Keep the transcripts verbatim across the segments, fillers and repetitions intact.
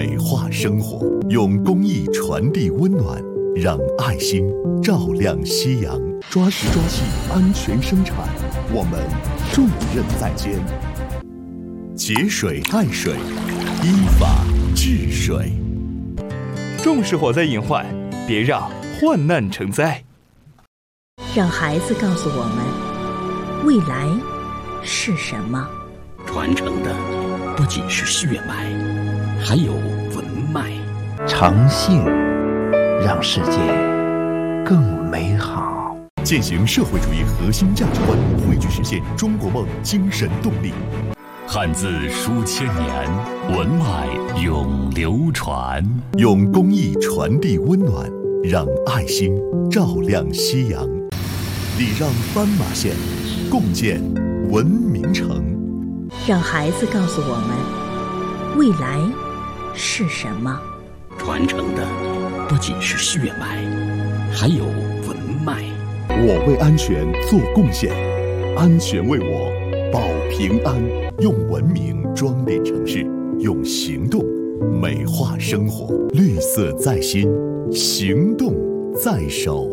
美化生活，用公益传递温暖，让爱心照亮夕阳。抓实抓细，安全生产，我们重任在肩。节水爱水，依法治水。 重视火灾隐患，别让患难成灾。 让孩子告诉我们，未来是什么？ 传承的不仅是血脉，还有文脉。 诚信让世界更美好。 践行社会主义核心价值观，汇聚实现中国梦精神动力。 汉字书千年，文脉永流传。 用公益传递温暖，让爱心照亮夕阳。礼让斑马线，共建文明城。 让孩子告诉我们，未来是什么？ 传承的不仅是血脉，还有文脉。 我为安全做贡献，安全为我保平安。用文明装点城市，用行动美化生活。绿色在心，行动在手。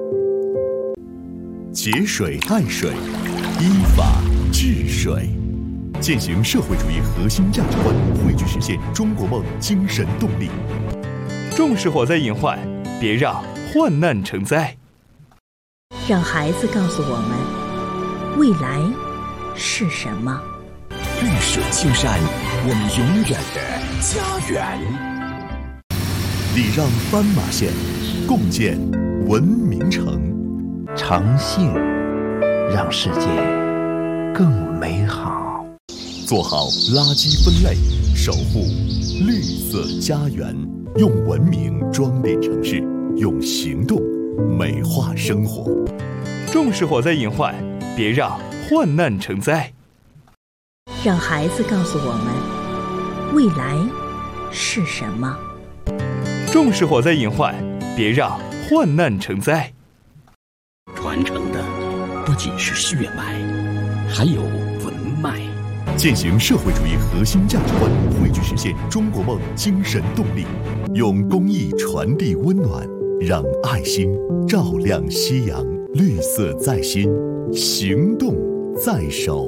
节水爱水，依法治水。践行社会主义核心价值观，汇聚实现中国梦精神动力。 重视火灾隐患，别让患难成灾。 让孩子告诉我们，未来是什么？ 绿水青山，我们永远的家园。 礼让斑马线，共建文明城。 诚信让世界更美好。 做好垃圾分类，守护绿色家园。用文明装点城市，用行动美化生活。 重视火灾隐患，别让患难成灾。 让孩子告诉我们，未来是什么？ 重视火灾隐患，别让患难成灾。 传承的不仅是血脉，还有文脉。 践行社会主义核心价值观，汇聚实现中国梦精神动力。用公益传递温暖，让爱心照亮夕阳。绿色在心，行动在手。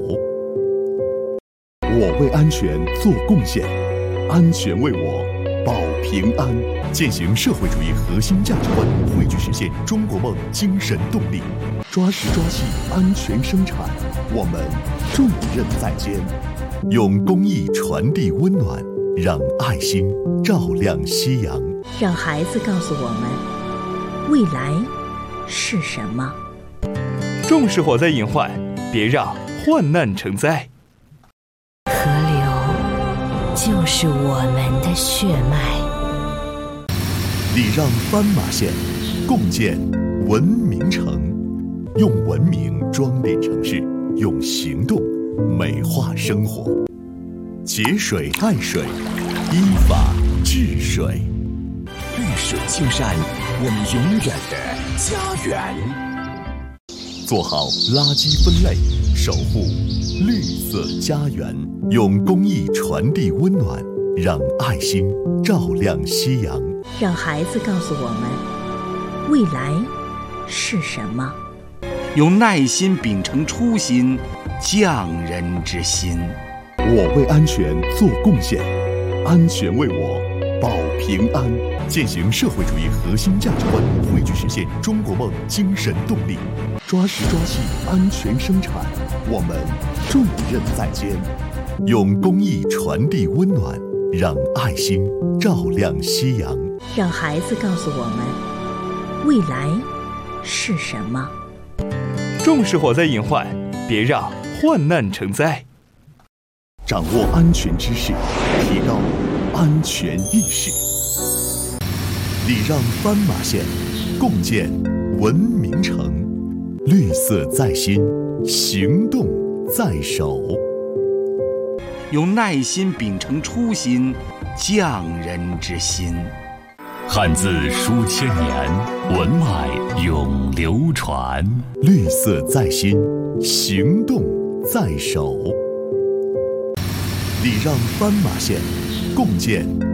我为安全做贡献，安全为我保平安。践行社会主义核心价值观，汇聚实现中国梦精神动力。抓实抓细，安全生产，我们重任在肩。用公益传递温暖，让爱心照亮夕阳。 让孩子告诉我们，未来是什么？ 重视火灾隐患，别让患难成灾。 河流就是我们的血脉。 礼让斑马线，共建文明城。用文明装点城市，用行动美化生活。节水爱水，依法治水。 绿水青山，我们永远的家园。 做好垃圾分类，守护绿色家园。用公益传递温暖，让爱心照亮夕阳。 让孩子告诉我们，未来是什么？ 用耐心秉承初心，匠人之心。 我为安全做贡献，安全为我保平安。践行社会主义核心价值观，汇聚实现中国梦精神动力。抓实抓细，安全生产，我们重任在肩。用公益传递温暖，让爱心照亮夕阳。 让孩子告诉我们，未来是什么？ 重视火灾隐患，别让患难成灾。 掌握安全知识，提高安全意识。礼让斑马线，共建文明城。绿色在心，行动在手。 用耐心秉承初心，匠人之心。 汉字书千年，文脉永流传。 绿色在心，行动在手。礼让斑马线，共建